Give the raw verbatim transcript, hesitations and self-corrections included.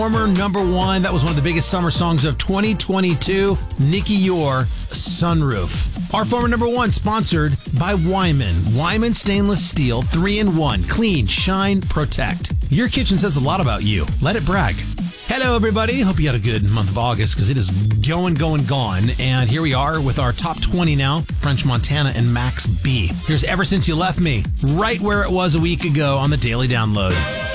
Former number one, that was one of the biggest summer songs of twenty twenty-two, Nicky Yor, Sunroof. Our former number one, sponsored by Wyman. Wyman Stainless Steel, three in one. Clean, shine, protect. Your kitchen says a lot about you. Let it brag. Hello, everybody. Hope you had a good month of August because it is going, going, gone. And here we are with our top twenty now. French Montana and Max B. Here's Ever Since You Left Me, right where it was a week ago on the Daily Download.